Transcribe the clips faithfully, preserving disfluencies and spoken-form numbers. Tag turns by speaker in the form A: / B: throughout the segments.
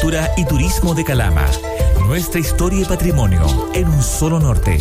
A: Cultura y Turismo de Calama. Nuestra historia y patrimonio en un solo norte.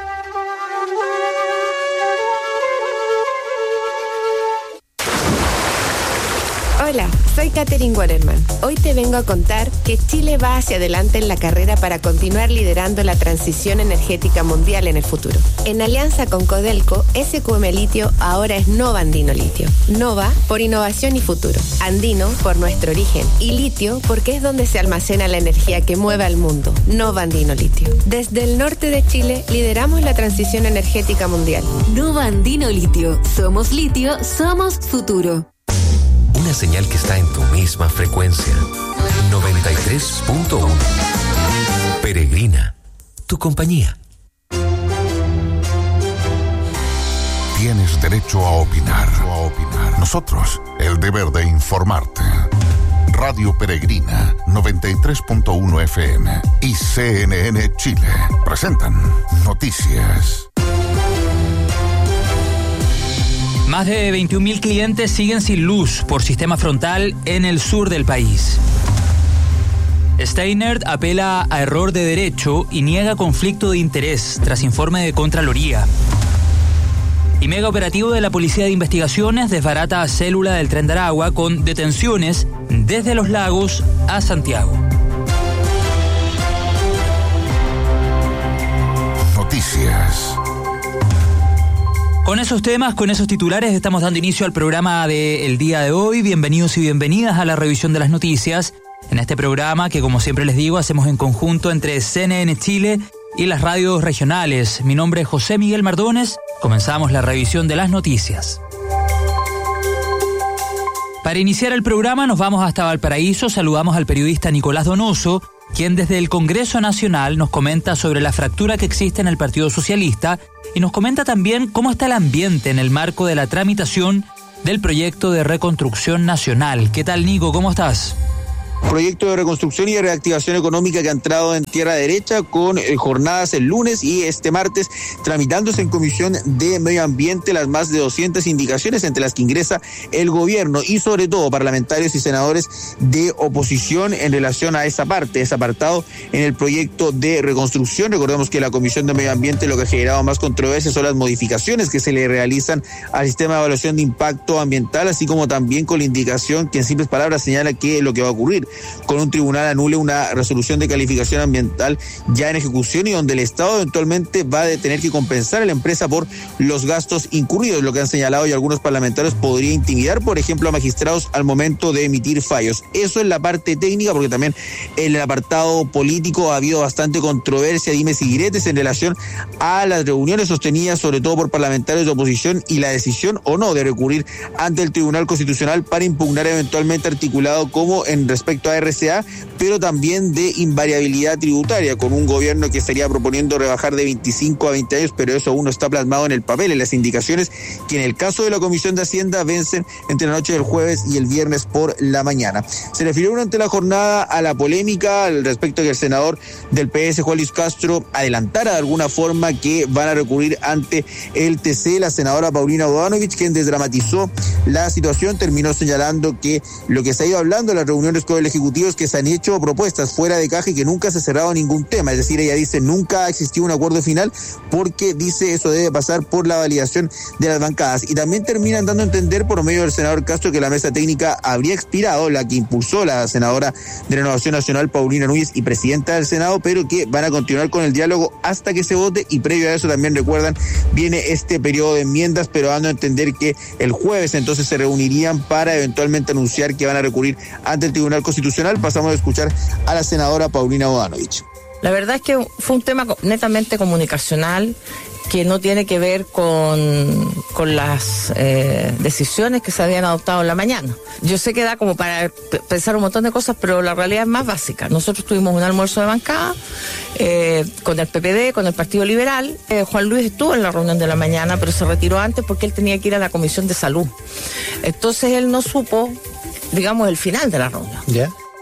B: Hola, soy Katherine Waterman. Hoy te vengo a contar que Chile va hacia adelante en la carrera para continuar liderando la transición energética mundial en el futuro. En alianza con Codelco, S Q M Litio ahora es Nova Andino Litio. Nova por innovación y futuro. Andino por nuestro origen. Y litio porque es donde se almacena la energía que mueve al mundo. Nova Andino Litio. Desde el norte de Chile lideramos la transición energética mundial.
C: Nova Andino Litio. Somos litio, somos futuro.
D: Una señal que está en tu misma frecuencia. noventa y tres punto uno. Peregrina, tu compañía.
E: Tienes derecho a opinar. Nosotros, el deber de informarte. Radio Peregrina, noventa y tres punto uno F M y C N N Chile presentan Noticias.
F: Más de veintiún mil clientes siguen sin luz por sistema frontal en el sur del país. Steinert apela a error de derecho y niega conflicto de interés tras informe de Contraloría. Y mega operativo de la Policía de Investigaciones desbarata a célula del Tren de Aragua con detenciones desde Los Lagos a Santiago.
E: Noticias.
F: Con esos temas, con esos titulares, estamos dando inicio al programa del día de hoy. Bienvenidos y bienvenidas a la revisión de las noticias. En este programa que, como siempre les digo, hacemos en conjunto entre C N N Chile y las radios regionales. Mi nombre es José Miguel Mardones. Comenzamos la revisión de las noticias. Para iniciar el programa nos vamos hasta Valparaíso. Saludamos al periodista Nicolás Donoso, quien desde el Congreso Nacional nos comenta sobre la fractura que existe en el Partido Socialista y nos comenta también cómo está el ambiente en el marco de la tramitación del proyecto de reconstrucción nacional. ¿Qué tal, Nico? ¿Cómo estás?
G: Proyecto de reconstrucción y reactivación económica que ha entrado en tierra derecha con eh, jornadas el lunes y este martes tramitándose en Comisión de Medio Ambiente las más de doscientas indicaciones entre las que ingresa el gobierno y sobre todo parlamentarios y senadores de oposición en relación a esa parte, ese apartado en el proyecto de reconstrucción. Recordemos que la Comisión de Medio Ambiente lo que ha generado más controversia son las modificaciones que se le realizan al sistema de evaluación de impacto ambiental, así como también con la indicación que en simples palabras señala que lo que va a ocurrir con un tribunal anule una resolución de calificación ambiental ya en ejecución y donde el Estado eventualmente va a tener que compensar a la empresa por los gastos incurridos. Lo que han señalado y algunos parlamentarios podría intimidar, por ejemplo, a magistrados al momento de emitir fallos. Eso es la parte técnica, porque también en el apartado político ha habido bastante controversia, dimes y diretes en relación a las reuniones sostenidas sobre todo por parlamentarios de oposición y la decisión o no de recurrir ante el Tribunal Constitucional para impugnar eventualmente articulado como en respecto a R C A, pero también de invariabilidad tributaria, con un gobierno que estaría proponiendo rebajar de veinticinco a veinte años, pero eso aún no está plasmado en el papel, en las indicaciones que en el caso de la Comisión de Hacienda vencen entre la noche del jueves y el viernes por la mañana. Se refirió durante la jornada a la polémica al respecto de que el senador del P S, Juan Luis Castro, adelantara de alguna forma que van a recurrir ante el T C. La senadora Paulina Bodanovich, quien desdramatizó la situación, terminó señalando que lo que se ha ido hablando en las reuniones con el Ejecutivo es que se han hecho propuestas fuera de caja y que nunca se ha cerrado ningún tema. Es decir, ella dice nunca ha existido un acuerdo final porque dice eso debe pasar por la validación de las bancadas. Y también terminan dando a entender por medio del senador Castro que la mesa técnica habría expirado, la que impulsó la senadora de Renovación Nacional Paulina Núñez y presidenta del Senado, pero que van a continuar con el diálogo hasta que se vote y previo a eso también recuerdan viene este periodo de enmiendas, pero dando a entender que el jueves entonces se reunirían para eventualmente anunciar que van a recurrir ante el Tribunal Constitucional. Pasamos a escuchar a la senadora Paulina Bodanovich.
H: La verdad es que fue un tema netamente comunicacional que no tiene que ver con, con las eh, decisiones que se habían adoptado en la mañana. Yo sé que da como para p- pensar un montón de cosas, pero la realidad es más básica. Nosotros tuvimos un almuerzo de bancada eh, con el P P D, con el Partido Liberal. Eh, Juan Luis estuvo en la reunión de la mañana, pero se retiró antes porque él tenía que ir a la Comisión de Salud. Entonces él no supo, digamos, el final de la reunión.
G: ¿Ya?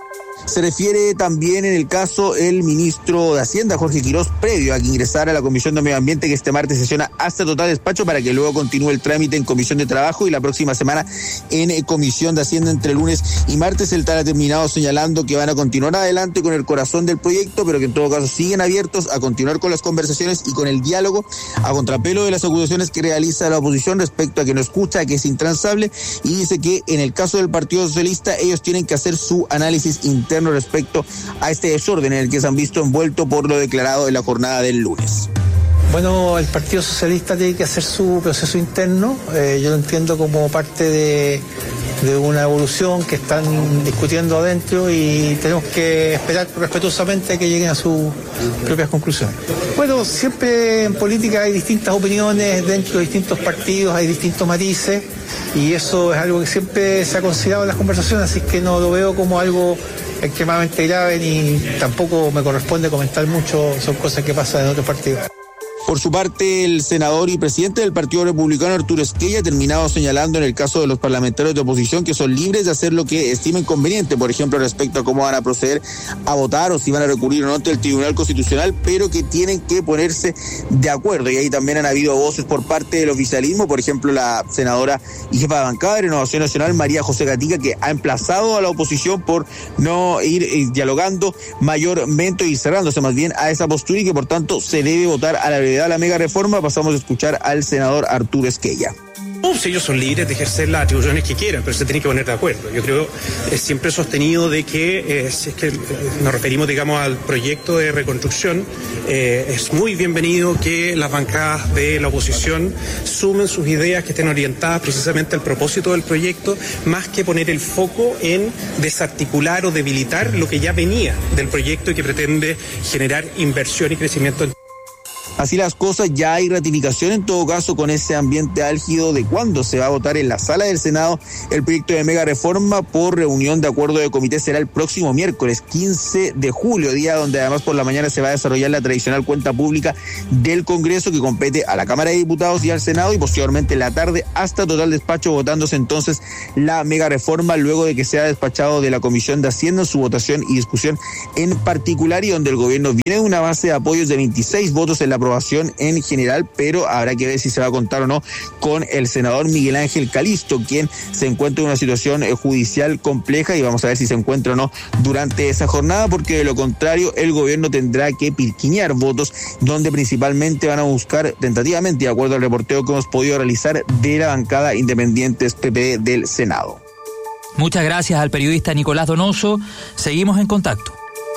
G: Se refiere también en el caso el ministro de Hacienda, Jorge Quirós, previo a que ingresara a la Comisión de Medio Ambiente, que este martes sesiona hasta total despacho para que luego continúe el trámite en Comisión de Trabajo y la próxima semana en Comisión de Hacienda entre lunes y martes. El tal ha terminado señalando que van a continuar adelante con el corazón del proyecto, pero que en todo caso siguen abiertos a continuar con las conversaciones y con el diálogo, a contrapelo de las acusaciones que realiza la oposición respecto a que no escucha, que es intransable, y dice que en el caso del Partido Socialista ellos tienen que hacer su análisis interno respecto a este desorden en el que se han visto envueltos por lo declarado en la jornada del lunes.
I: Bueno, el Partido Socialista tiene que hacer su proceso interno, eh, yo lo entiendo como parte de, de una evolución que están discutiendo adentro y tenemos que esperar respetuosamente que lleguen a sus propias conclusiones. Bueno, siempre en política hay distintas opiniones dentro de distintos partidos, hay distintos matices y eso es algo que siempre se ha considerado en las conversaciones, así que no lo veo como algo extremadamente grave ni tampoco me corresponde comentar mucho, son cosas que pasan en otros partidos.
G: Por su parte, el senador y presidente del Partido Republicano, Arturo Esquella, ha terminado señalando en el caso de los parlamentarios de oposición que son libres de hacer lo que estimen conveniente, por ejemplo, respecto a cómo van a proceder a votar o si van a recurrir o no ante el Tribunal Constitucional, pero que tienen que ponerse de acuerdo. Y ahí también han habido voces por parte del oficialismo, por ejemplo, la senadora y jefa de bancada de Renovación Nacional, María José Gatica, que ha emplazado a la oposición por no ir eh, dialogando mayormente y cerrándose más bien a esa postura y que por tanto se debe votar a la brevedad la mega reforma. Pasamos a escuchar al senador Arturo Esquella.
J: No, si ellos son libres de ejercer las atribuciones que quieran, pero se tienen que poner de acuerdo. Yo creo, eh, siempre he sostenido de que, eh, si es que eh, nos referimos, digamos, al proyecto de reconstrucción, eh, es muy bienvenido que las bancadas de la oposición sumen sus ideas que estén orientadas precisamente al propósito del proyecto, más que poner el foco en desarticular o debilitar lo que ya venía del proyecto y que pretende generar inversión y crecimiento.
G: Así las cosas, ya hay ratificación en todo caso con ese ambiente álgido de cuándo se va a votar en la sala del Senado el proyecto de mega reforma por reunión de acuerdo de comité. Será el próximo miércoles quince de julio, día donde además por la mañana se va a desarrollar la tradicional cuenta pública del Congreso que compete a la Cámara de Diputados y al Senado, y posteriormente en la tarde hasta total despacho votándose entonces la mega reforma luego de que sea despachado de la Comisión de Hacienda su votación y discusión en particular, y donde el gobierno viene de una base de apoyos de veintiséis votos en la aprobación en general, pero habrá que ver si se va a contar o no con el senador Miguel Ángel Calisto, quien se encuentra en una situación judicial compleja, y vamos a ver si se encuentra o no durante esa jornada, porque de lo contrario el gobierno tendrá que pilquiñar votos, donde principalmente van a buscar tentativamente, de acuerdo al reporteo que hemos podido realizar de la bancada Independientes P P D del Senado.
F: Muchas gracias al periodista Nicolás Donoso. Seguimos en contacto.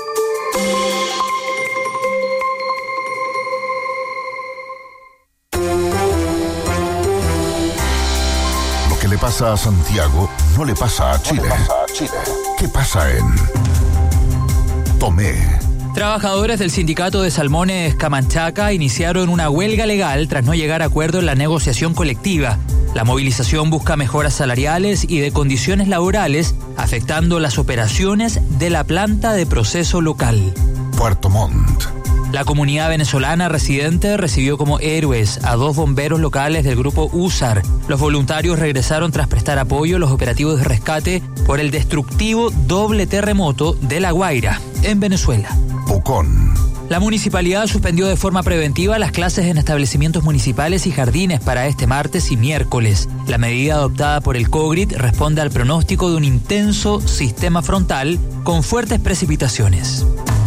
E: ¿Qué le pasa a Santiago? No le pasa a Chile. No le pasa a Chile. ¿Qué pasa en Tomé?
F: Trabajadores del sindicato de Salmones Camanchaca iniciaron una huelga legal tras no llegar a acuerdo en la negociación colectiva. La movilización busca mejoras salariales y de condiciones laborales, afectando las operaciones de la planta de proceso local.
E: Puerto Montt.
F: La comunidad venezolana residente recibió como héroes a dos bomberos locales del grupo U S A R. Los voluntarios regresaron tras prestar apoyo a los operativos de rescate por el destructivo doble terremoto de La Guaira, en Venezuela.
E: Pucón.
F: La municipalidad suspendió de forma preventiva las clases en establecimientos municipales y jardines para este martes y miércoles. La medida adoptada por el COGRIT responde al pronóstico de un intenso sistema frontal con fuertes precipitaciones.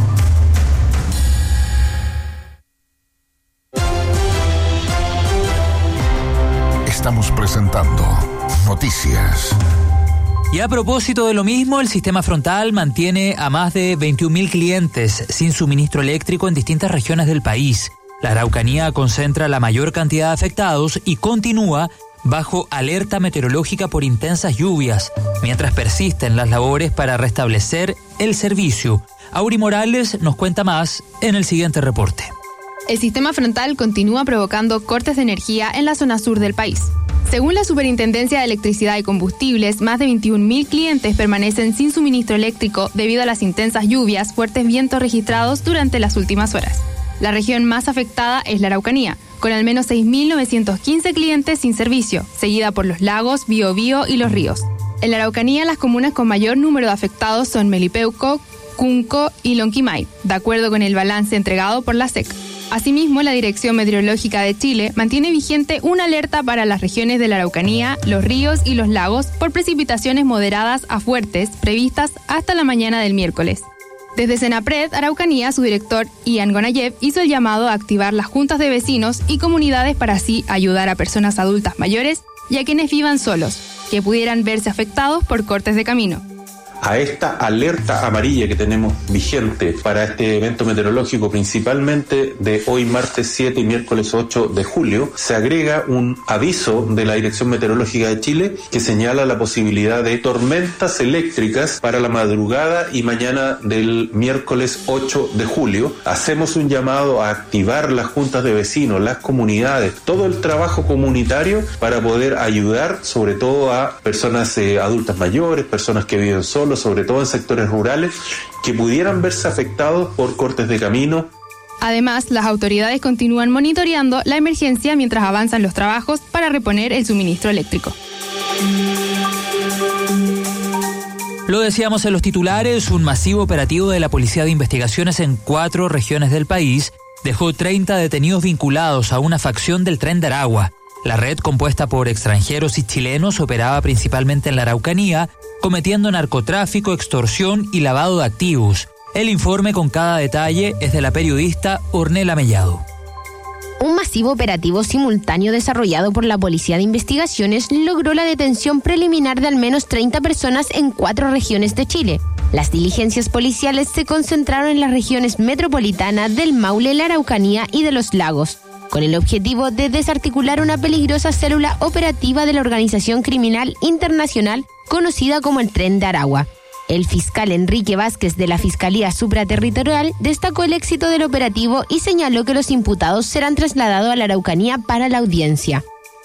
E: Estamos presentando Noticias.
F: Y a propósito de lo mismo, el sistema frontal mantiene a más de veintiún mil clientes sin suministro eléctrico en distintas regiones del país. La Araucanía concentra la mayor cantidad de afectados y continúa bajo alerta meteorológica por intensas lluvias, mientras persisten las labores para restablecer el servicio. Auri Morales nos cuenta más en el siguiente reporte.
K: El sistema frontal continúa provocando cortes de energía en la zona sur del país. Según la Superintendencia de Electricidad y Combustibles, más de veintiún mil clientes permanecen sin suministro eléctrico debido a las intensas lluvias, fuertes vientos registrados durante las últimas horas. La región más afectada es la Araucanía, con al menos seis mil novecientos quince clientes sin servicio, seguida por los lagos, Biobío y Los Ríos. En la Araucanía, las comunas con mayor número de afectados son Melipeuco, Cunco y Lonquimay, de acuerdo con el balance entregado por la S E C. Asimismo, la Dirección Meteorológica de Chile mantiene vigente una alerta para las regiones de la Araucanía, los ríos y los lagos por precipitaciones moderadas a fuertes previstas hasta la mañana del miércoles. Desde Senapred, Araucanía, su director Ian Gonayev hizo el llamado a activar las juntas de vecinos y comunidades para así ayudar a personas adultas mayores y a quienes vivan solos, que pudieran verse afectados por cortes de camino.
L: A esta alerta amarilla que tenemos vigente para este evento meteorológico, principalmente de hoy martes siete y miércoles ocho de julio, se agrega un aviso de la Dirección Meteorológica de Chile que señala la posibilidad de tormentas eléctricas para la madrugada y mañana del miércoles ocho de julio. Hacemos un llamado a activar las juntas de vecinos, las comunidades, todo el trabajo comunitario para poder ayudar sobre todo a personas eh, adultas mayores, personas que viven solos, sobre todo en sectores rurales, que pudieran verse afectados por cortes de camino.
K: Además, las autoridades continúan monitoreando la emergencia mientras avanzan los trabajos para reponer el suministro eléctrico.
F: Lo decíamos en los titulares, un masivo operativo de la Policía de Investigaciones en cuatro regiones del país dejó treinta detenidos vinculados a una facción del Tren de Aragua. La red, compuesta por extranjeros y chilenos, operaba principalmente en la Araucanía, cometiendo narcotráfico, extorsión y lavado de activos. El informe con cada detalle es de la periodista Ornella Mellado.
M: Un masivo operativo simultáneo desarrollado por la Policía de Investigaciones logró la detención preliminar de al menos treinta personas en cuatro regiones de Chile. Las diligencias policiales se concentraron en las regiones metropolitana, del Maule, la Araucanía y de los Lagos, con el objetivo de desarticular una peligrosa célula operativa de la organización criminal internacional conocida como el Tren de Aragua. El fiscal Enrique Vázquez de la Fiscalía Supraterritorial destacó el éxito del operativo y señaló que los imputados serán trasladados a la Araucanía para la audiencia.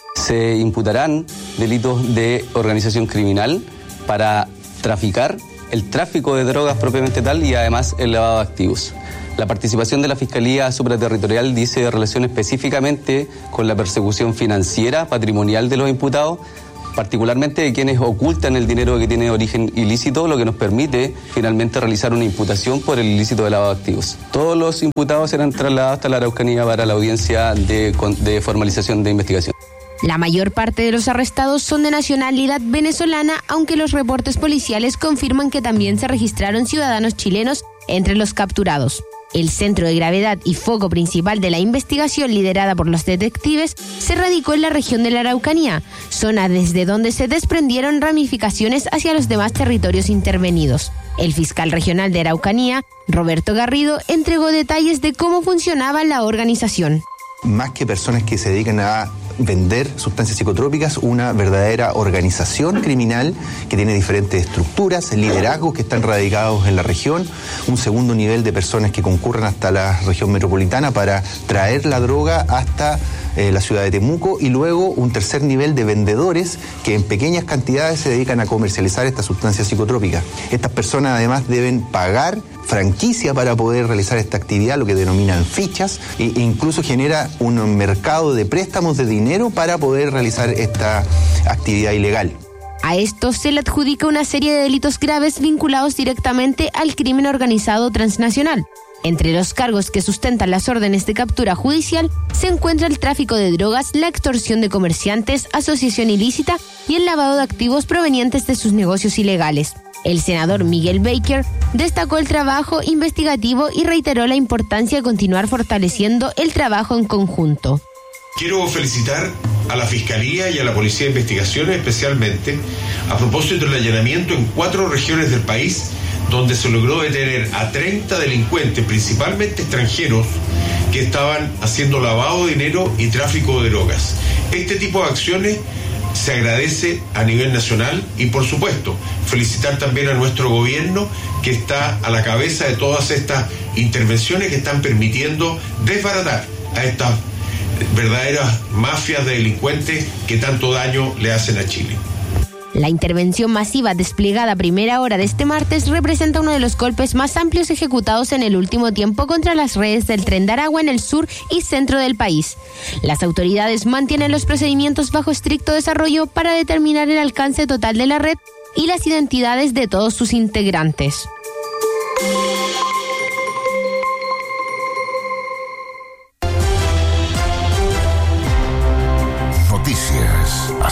N: Se imputarán delitos de organización criminal para traficar, el tráfico de drogas propiamente tal y además el lavado de activos. La participación de la Fiscalía Supraterritorial dice relación específicamente con la persecución financiera, patrimonial de los imputados, particularmente de quienes ocultan el dinero que tiene origen ilícito, lo que nos permite finalmente realizar una imputación por el ilícito de lavado de activos. Todos los imputados serán trasladados hasta la Araucanía para la audiencia de, de formalización de investigación.
M: La mayor parte de los arrestados son de nacionalidad venezolana, aunque los reportes policiales confirman que también se registraron ciudadanos chilenos entre los capturados. El centro de gravedad y foco principal de la investigación, liderada por los detectives, se radicó en la región de la Araucanía, zona desde donde se desprendieron ramificaciones hacia los demás territorios intervenidos. El fiscal regional de Araucanía, Roberto Garrido, entregó detalles de cómo funcionaba la organización.
O: Más que personas que se dedican a vender sustancias psicotrópicas, una verdadera organización criminal que tiene diferentes estructuras, liderazgos que están radicados en la región, un segundo nivel de personas que concurren hasta la región metropolitana para traer la droga hasta eh, la ciudad de Temuco, y luego un tercer nivel de vendedores que en pequeñas cantidades se dedican a comercializar estas sustancias psicotrópicas. Estas personas además deben pagar franquicia para poder realizar esta actividad, lo que denominan fichas, e incluso genera un mercado de préstamos de dinero para poder realizar esta actividad ilegal.
M: A esto se le adjudica una serie de delitos graves vinculados directamente al crimen organizado transnacional. Entre los cargos que sustentan las órdenes de captura judicial se encuentra el tráfico de drogas, la extorsión de comerciantes, asociación ilícita y el lavado de activos provenientes de sus negocios ilegales. El senador Miguel Baker destacó el trabajo investigativo y reiteró la importancia de continuar fortaleciendo el trabajo en conjunto.
P: Quiero felicitar a la Fiscalía y a la Policía de Investigaciones especialmente a propósito del allanamiento en cuatro regiones del país, donde se logró detener a treinta delincuentes, principalmente extranjeros, que estaban haciendo lavado de dinero y tráfico de drogas. Este tipo de acciones se agradece a nivel nacional y, por supuesto, felicitar también a nuestro gobierno, que está a la cabeza de todas estas intervenciones que están permitiendo desbaratar a estas verdaderas mafias de delincuentes que tanto daño le hacen a Chile.
M: La intervención masiva desplegada a primera hora de este martes representa uno de los golpes más amplios ejecutados en el último tiempo contra las redes del Tren de Aragua en el sur y centro del país. Las autoridades mantienen los procedimientos bajo estricto desarrollo para determinar el alcance total de la red y las identidades de todos sus integrantes.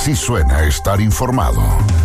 E: Así suena estar informado.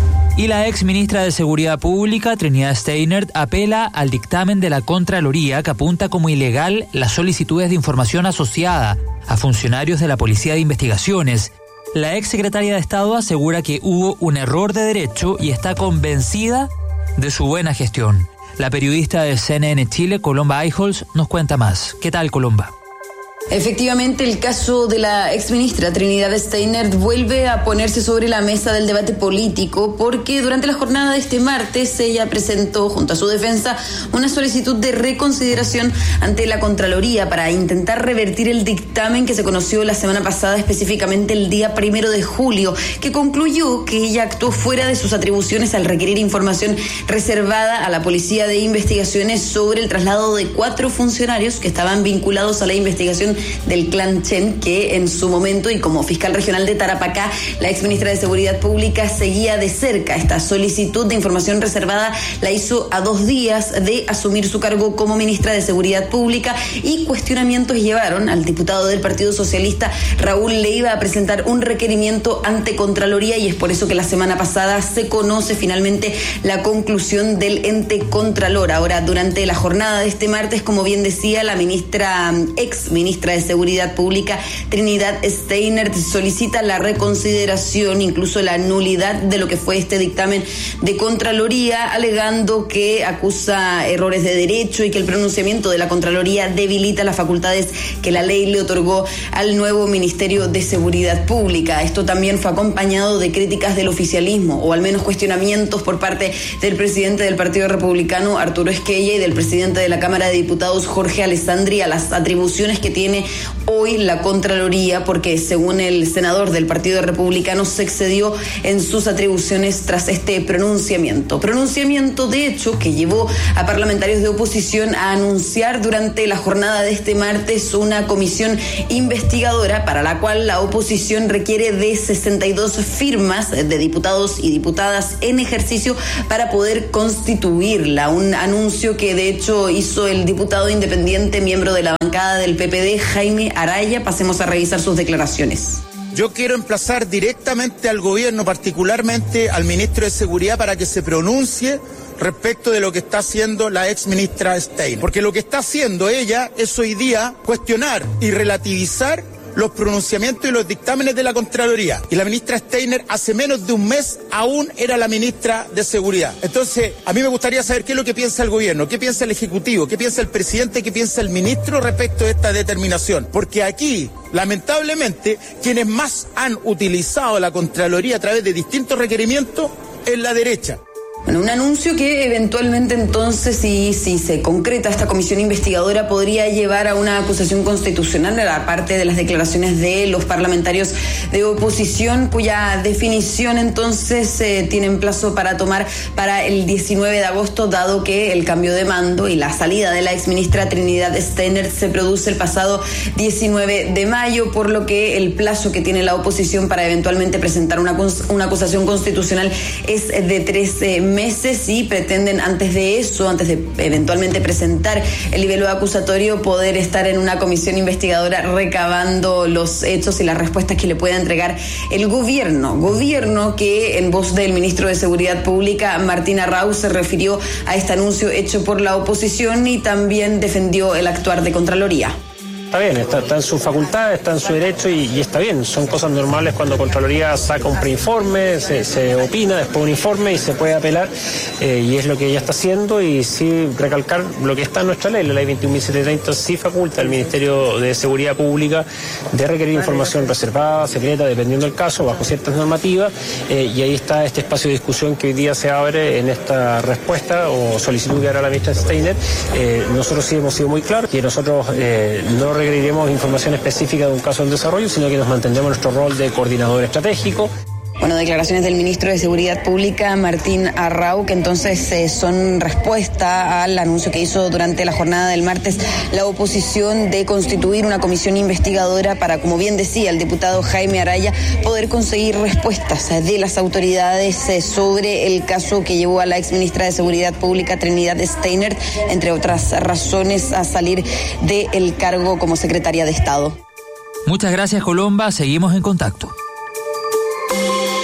F: Y la ex ministra de Seguridad Pública, Trinidad Steinert, apela al dictamen de la Contraloría que apunta como ilegal las solicitudes de información asociada a funcionarios de la Policía de Investigaciones. La ex secretaria de Estado asegura que hubo un error de derecho y está convencida de su buena gestión. La periodista de C N N Chile, Colomba Eichholz, nos cuenta más. ¿Qué tal, Colomba?
Q: Efectivamente, el caso de la exministra Trinidad Steinert vuelve a ponerse sobre la mesa del debate político porque durante la jornada de este martes ella presentó junto a su defensa una solicitud de reconsideración ante la Contraloría para intentar revertir el dictamen que se conoció la semana pasada, específicamente el día primero de julio, que concluyó que ella actuó fuera de sus atribuciones al requerir información reservada a la Policía de Investigaciones sobre el traslado de cuatro funcionarios que estaban vinculados a la investigación del clan Chen, que en su momento y como fiscal regional de Tarapacá, la exministra de Seguridad Pública seguía de cerca. Esta solicitud de información reservada la hizo a dos días de asumir su cargo como ministra de Seguridad Pública y cuestionamientos llevaron al diputado del Partido Socialista, Raúl Leiva, a presentar un requerimiento ante Contraloría y es por eso que la semana pasada se conoce finalmente la conclusión del ente Contralor. Ahora, durante la jornada de este martes, como bien decía la ministra, ex ministra de Seguridad Pública, Trinidad Steinert, solicita la reconsideración, incluso la nulidad de lo que fue este dictamen de Contraloría, alegando que acusa errores de derecho y que el pronunciamiento de la Contraloría debilita las facultades que la ley le otorgó al nuevo Ministerio de Seguridad Pública. Esto también fue acompañado de críticas del oficialismo, o al menos cuestionamientos por parte del presidente del Partido Republicano, Arturo Esquella, y del presidente de la Cámara de Diputados, Jorge Alessandri, a las atribuciones que tiene hoy la Contraloría, porque según el senador del Partido Republicano se excedió en sus atribuciones tras este pronunciamiento. Pronunciamiento, de hecho, que llevó a parlamentarios de oposición a anunciar durante la jornada de este martes una comisión investigadora para la cual la oposición requiere de sesenta y dos firmas de diputados y diputadas en ejercicio para poder constituirla. Un anuncio que de hecho hizo el diputado independiente, miembro de la bancada del P P D, Jaime Araya. Pasemos a revisar sus declaraciones.
R: Yo quiero emplazar directamente al gobierno, particularmente al ministro de Seguridad, para que se pronuncie respecto de lo que está haciendo la ex ministra Stein. Porque lo que está haciendo ella es hoy día cuestionar y relativizar los pronunciamientos y los dictámenes de la Contraloría. Y la ministra Steiner hace menos de un mes aún era la ministra de Seguridad. Entonces, a mí me gustaría saber qué es lo que piensa el gobierno, qué piensa el Ejecutivo, qué piensa el presidente, qué piensa el ministro respecto de esta determinación. Porque aquí, lamentablemente, quienes más han utilizado la Contraloría a través de distintos requerimientos es la derecha.
Q: Bueno, un anuncio que eventualmente entonces, si, si se concreta esta comisión investigadora, podría llevar a una acusación constitucional, aparte de las declaraciones de los parlamentarios de oposición, cuya definición entonces eh, tienen plazo para tomar para el diecinueve de agosto, dado que el cambio de mando y la salida de la exministra Trinidad Steinert se produce el pasado diecinueve de mayo, por lo que el plazo que tiene la oposición para eventualmente presentar una, una acusación constitucional es de tres eh, meses y pretenden antes de eso, antes de eventualmente presentar el libelo acusatorio, poder estar en una comisión investigadora recabando los hechos y las respuestas que le pueda entregar el gobierno. Gobierno que, en voz del ministro de Seguridad Pública, Martín Arrau, se refirió a este anuncio hecho por la oposición y también defendió el actuar de Contraloría.
S: Está bien, está, está en su facultad, está en su derecho y, y está bien. Son cosas normales cuando Contraloría saca un preinforme, se, se opina, después un informe y se puede apelar, eh, y es lo que ella está haciendo. Y sí recalcar lo que está en nuestra ley, la ley veintiún mil setecientos treinta sí faculta al Ministerio de Seguridad Pública de requerir información reservada, secreta, dependiendo del caso, bajo ciertas normativas, eh, y ahí está este espacio de discusión que hoy día se abre en esta respuesta o solicitud que hará la ministra Steinert. Eh, nosotros sí hemos sido muy claros que nosotros eh, no requeriremos información específica de un caso en desarrollo, sino que nos mantendremos nuestro rol de coordinador estratégico.
Q: Bueno, declaraciones del ministro de Seguridad Pública, Martín Arrau, que entonces eh, son respuesta al anuncio que hizo durante la jornada del martes la oposición de constituir una comisión investigadora para, como bien decía el diputado Jaime Araya, poder conseguir respuestas eh, de las autoridades eh, sobre el caso que llevó a la exministra de Seguridad Pública, Trinidad Steinert, entre otras razones, a salir del cargo como secretaria de Estado.
F: Muchas gracias, Colomba. Seguimos en contacto.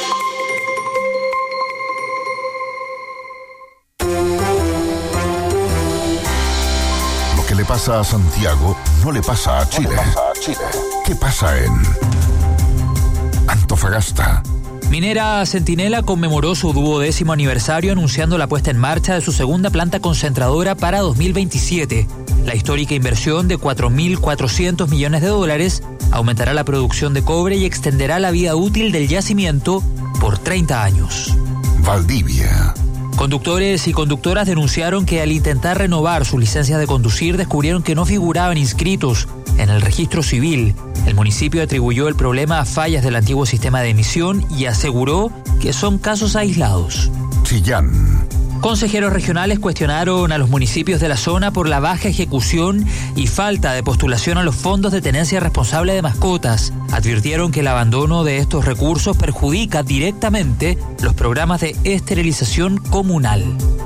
E: que le pasa a Santiago no le pasa a Chile. No le pasa a Chile. ¿Qué pasa en Antofagasta?
F: Minera Centinela conmemoró su duodécimo aniversario anunciando la puesta en marcha de su segunda planta concentradora para dos mil veintisiete. La histórica inversión de cuatro mil cuatrocientos millones de dólares aumentará la producción de cobre y extenderá la vida útil del yacimiento por treinta años.
E: Valdivia.
F: Conductores y conductoras denunciaron que al intentar renovar sus licencias de conducir descubrieron que no figuraban inscritos en el registro civil. El municipio atribuyó el problema a fallas del antiguo sistema de emisión y aseguró que son casos aislados.
E: Chillán.
F: Consejeros regionales cuestionaron a los municipios de la zona por la baja ejecución y falta de postulación a los fondos de tenencia responsable de mascotas. Advirtieron que el abandono de estos recursos perjudica directamente los programas de esterilización comunal.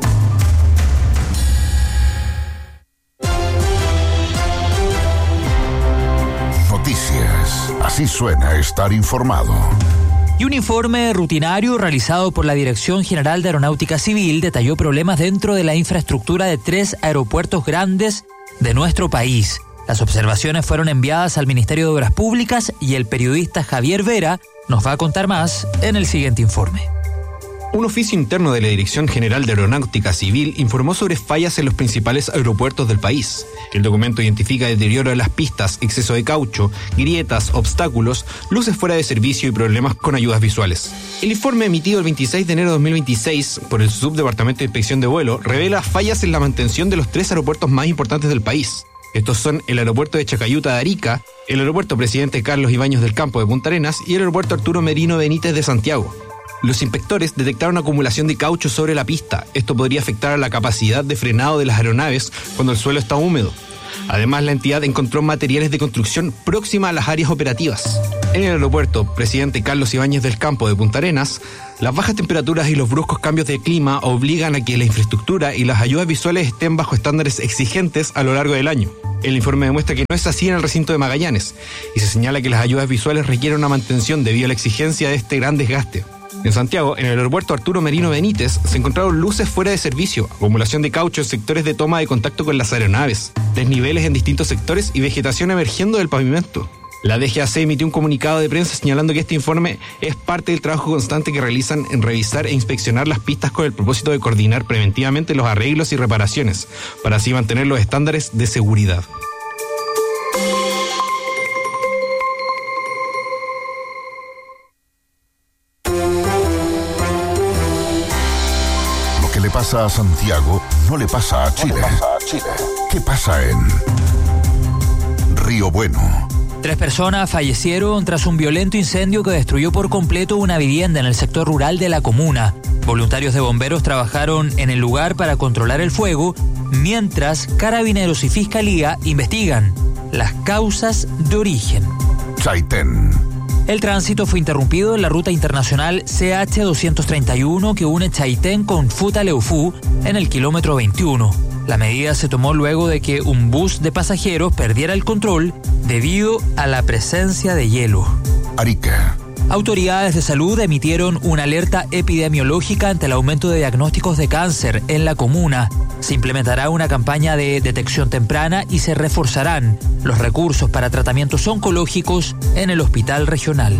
E: Noticias. Así suena estar informado.
F: Y un informe rutinario realizado por la Dirección General de Aeronáutica Civil detalló problemas dentro de la infraestructura de tres aeropuertos grandes de nuestro país. Las observaciones fueron enviadas al Ministerio de Obras Públicas y el periodista Javier Vera nos va a contar más en el siguiente informe.
T: Un oficio interno de la Dirección General de Aeronáutica Civil informó sobre fallas en los principales aeropuertos del país. El documento identifica deterioro de las pistas, exceso de caucho, grietas, obstáculos, luces fuera de servicio y problemas con ayudas visuales. El informe emitido el veintiséis de enero de dos mil veintiséis por el Subdepartamento de Inspección de Vuelo revela fallas en la mantención de los tres aeropuertos más importantes del país. Estos son el aeropuerto de Chacayuta de Arica, el aeropuerto Presidente Carlos Ibáñez del Campo de Punta Arenas y el aeropuerto Arturo Merino Benítez de Santiago. Los inspectores detectaron acumulación de caucho sobre la pista. Esto podría afectar a la capacidad de frenado de las aeronaves cuando el suelo está húmedo. Además, la entidad encontró materiales de construcción próxima a las áreas operativas. En el aeropuerto Presidente Carlos Ibáñez del Campo de Punta Arenas, las bajas temperaturas y los bruscos cambios de clima obligan a que la infraestructura y las ayudas visuales estén bajo estándares exigentes a lo largo del año. El informe demuestra que no es así en el recinto de Magallanes y se señala que las ayudas visuales requieren una mantención debido a la exigencia de este gran desgaste. En Santiago, en el aeropuerto Arturo Merino Benítez, se encontraron luces fuera de servicio, acumulación de caucho en sectores de toma de contacto con las aeronaves, desniveles en distintos sectores y vegetación emergiendo del pavimento. La D G A C emitió un comunicado de prensa señalando que este informe es parte del trabajo constante que realizan en revisar e inspeccionar las pistas con el propósito de coordinar preventivamente los arreglos y reparaciones, para así mantener los estándares de seguridad.
E: ¿Qué le pasa a Santiago no le pasa a Chile? No le pasa a Chile. ¿Qué pasa en Río Bueno?
F: Tres personas fallecieron tras un violento incendio que destruyó por completo una vivienda en el sector rural de la comuna. Voluntarios de bomberos trabajaron en el lugar para controlar el fuego, mientras Carabineros y Fiscalía investigan las causas de origen.
E: Chaitén.
F: El tránsito fue interrumpido en la ruta internacional C H doscientos treinta y uno que une Chaitén con Futaleufú en el kilómetro veintiuno. La medida se tomó luego de que un bus de pasajeros perdiera el control debido a la presencia de hielo.
E: Arica.
F: Autoridades de salud emitieron una alerta epidemiológica ante el aumento de diagnósticos de cáncer en la comuna. Se implementará una campaña de detección temprana y se reforzarán los recursos para tratamientos oncológicos en el hospital regional.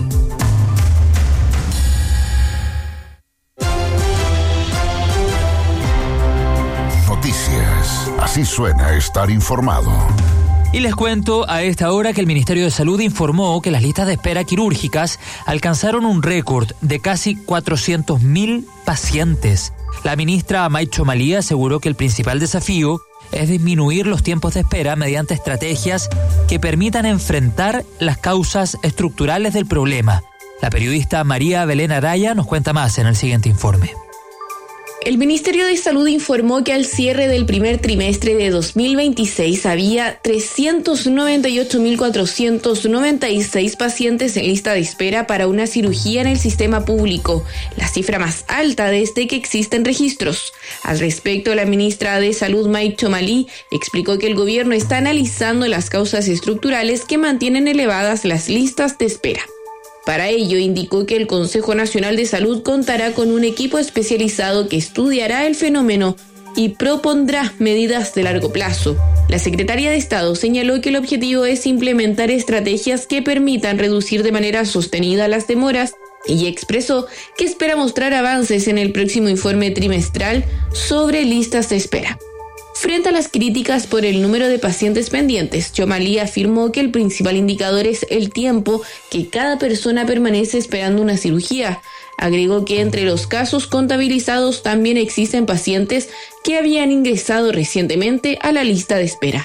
E: Noticias. Así suena estar informado.
F: Y les cuento a esta hora que el Ministerio de Salud informó que las listas de espera quirúrgicas alcanzaron un récord de casi cuatrocientos mil pacientes. La ministra Maicho Malí aseguró que el principal desafío es disminuir los tiempos de espera mediante estrategias que permitan enfrentar las causas estructurales del problema. La periodista María Belén Araya nos cuenta más en el siguiente informe.
U: El Ministerio de Salud informó que al cierre del primer trimestre de dos mil veintiséis había trescientos noventa y ocho mil cuatrocientos noventa y seis pacientes en lista de espera para una cirugía en el sistema público, la cifra más alta desde que existen registros. Al respecto, la ministra de Salud, Maicho Malí, explicó que el gobierno está analizando las causas estructurales que mantienen elevadas las listas de espera. Para ello, indicó que el Consejo Nacional de Salud contará con un equipo especializado que estudiará el fenómeno y propondrá medidas de largo plazo. La secretaria de Estado señaló que el objetivo es implementar estrategias que permitan reducir de manera sostenida las demoras y expresó que espera mostrar avances en el próximo informe trimestral sobre listas de espera. Frente a las críticas por el número de pacientes pendientes, Txomalí afirmó que el principal indicador es el tiempo que cada persona permanece esperando una cirugía. Agregó que entre los casos contabilizados también existen pacientes que habían ingresado recientemente a la lista de espera.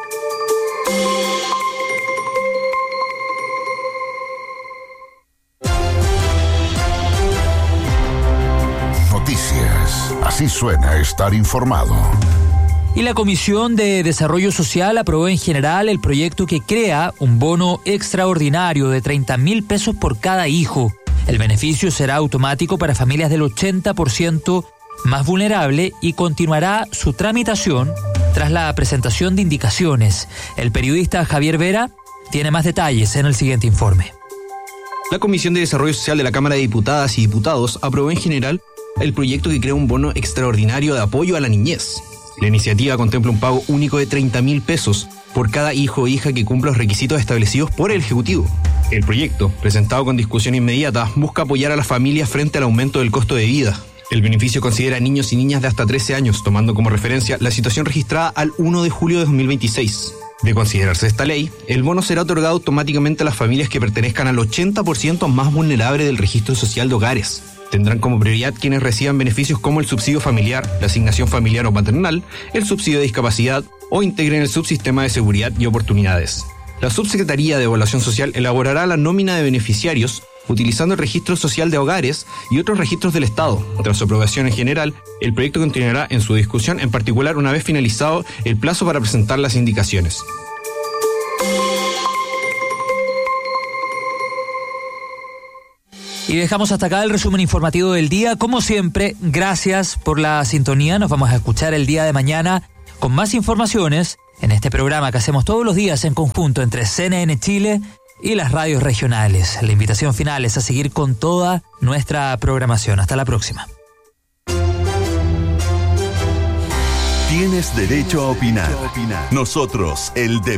E: Noticias. Así suena estar informado.
F: Y la Comisión de Desarrollo Social aprobó en general el proyecto que crea un bono extraordinario de treinta mil pesos por cada hijo. El beneficio será automático para familias del ochenta por ciento más vulnerable y continuará su tramitación tras la presentación de indicaciones. El periodista Javier Vera tiene más detalles en el siguiente informe.
T: La Comisión de Desarrollo Social de la Cámara de Diputadas y Diputados aprobó en general el proyecto que crea un bono extraordinario de apoyo a la niñez. La iniciativa contempla un pago único de treinta mil pesos por cada hijo o hija que cumpla los requisitos establecidos por el Ejecutivo. El proyecto, presentado con discusión inmediata, busca apoyar a las familias frente al aumento del costo de vida. El beneficio considera a niños y niñas de hasta trece años, tomando como referencia la situación registrada al primero de julio de dos mil veintiséis. De considerarse esta ley, el bono será otorgado automáticamente a las familias que pertenezcan al ochenta por ciento más vulnerable del registro social de hogares. Tendrán como prioridad quienes reciban beneficios como el subsidio familiar, la asignación familiar o paternal, el subsidio de discapacidad o integren el subsistema de seguridad y oportunidades. La Subsecretaría de Evaluación Social elaborará la nómina de beneficiarios utilizando el registro social de hogares y otros registros del Estado. Tras su aprobación en general, el proyecto continuará en su discusión, en particular una vez finalizado el plazo para presentar las indicaciones.
F: Y dejamos hasta acá el resumen informativo del día. Como siempre, gracias por la sintonía. Nos vamos a escuchar el día de mañana con más informaciones en este programa que hacemos todos los días en conjunto entre C N N Chile y las radios regionales. La invitación final es a seguir con toda nuestra programación. Hasta la próxima.
A: Tienes derecho a opinar. Nosotros, el deber